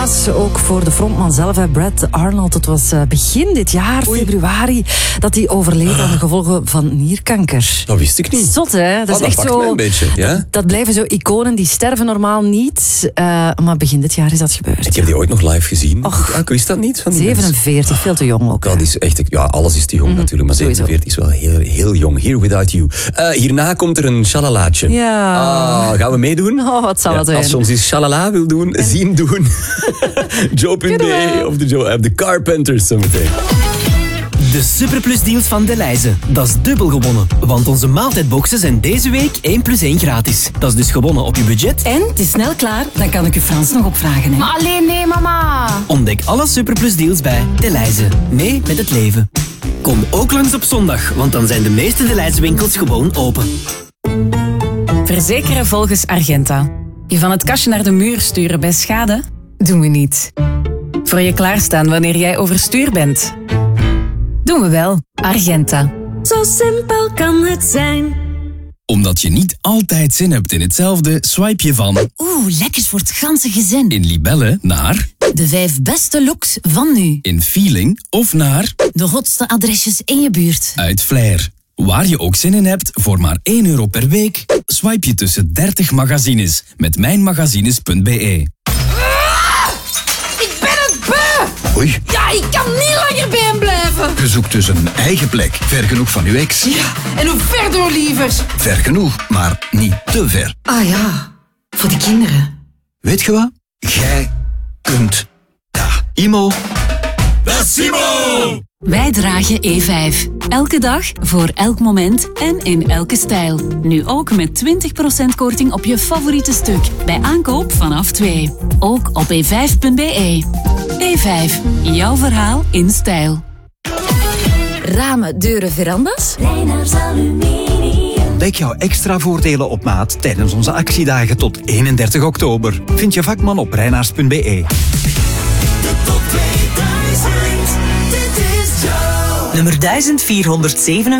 helaas ook voor de frontman zelf, Brad Arnold. Het was begin dit jaar, februari, dat hij overleed aan de gevolgen van nierkanker. Dat wist ik niet. Zot, hè? Dat is echt zo. Een beetje, ja? Dat blijven zo iconen, die sterven normaal niet. Maar begin dit jaar is dat gebeurd. Ik heb die ooit nog live gezien. Ik wist dat niet. Van die 47, veel te jong ook. Dat is echt, ja, alles is te jong natuurlijk, maar 47 is wel heel jong. Here Without You. Hierna komt er een shalalaatje. Ja. Gaan we meedoen? Oh, wat zal dat zijn? Als je ons eens shalala wil doen, zien doen. Joe.be of de Carpenters zometeen. De Superplus deals van Delhaize. Dat is dubbel gewonnen. Want onze maaltijdboxen zijn deze week 1 + 1 gratis. Dat is dus gewonnen op je budget. En het is snel klaar, dan kan ik u Frans nog opvragen. Hè? Maar alleen nee, mama. Ontdek alle Superplus deals bij Delhaize. Mee met het leven. Kom ook langs op zondag, want dan zijn de meeste Delhaize winkels gewoon open. Verzekeren volgens Argenta. Je van het kastje naar de muur sturen bij schade? Doen we niet. Voor je klaarstaan wanneer jij overstuur bent? Doen we wel. Argenta. Zo simpel kan het zijn. Omdat je niet altijd zin hebt in hetzelfde, swipe je van... Lekkers voor het ganse gezin. In Libelle naar... De 5 beste looks van nu. In Feeling of naar... De hotste adresjes in je buurt. Uit Flair. Waar je ook zin in hebt, voor maar €1 per week, swipe je tussen 30 magazines met mijnmagazines.be. Ik ben het beu! Oei. Ja, ik kan niet langer bij hem blijven. Je zoekt dus een eigen plek, ver genoeg van uw ex. Ja, en hoe ver door, lievers? Ver genoeg, maar niet te ver. Ah ja, voor de kinderen. Weet je wat? Jij kunt dat. Imo. Dat is Simo! Wij dragen E5. Elke dag, voor elk moment en in elke stijl. Nu ook met 20% korting op je favoriete stuk. Bij aankoop vanaf 2. Ook op e5.be. E5. Jouw verhaal in stijl. Ramen, deuren, verandas? Reinaars Aluminium. Ontdek jouw extra voordelen op maat tijdens onze actiedagen tot 31 oktober. Vind je vakman op reinaars.be. De top 2000. Dit is Joe. Nummer 1407.